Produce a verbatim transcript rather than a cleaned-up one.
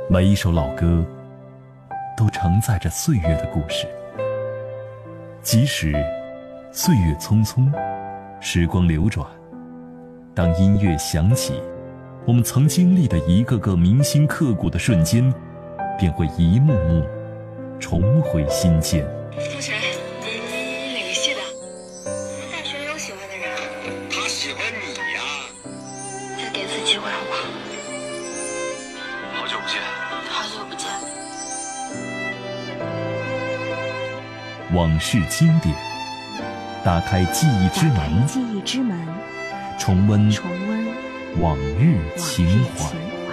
每一首老歌都承载着岁月的故事，即使岁月匆匆，时光流转，当音乐响起，我们曾经历的一个个铭心刻骨的瞬间便会一幕幕重回心间。 同学，哪个系的？大学有喜欢的人。 他喜欢你呀。 再给次机会好不好？ 好久不见。 好久不见。 往事经典，打开记忆之门， 记忆之门， 重温重温往日情怀。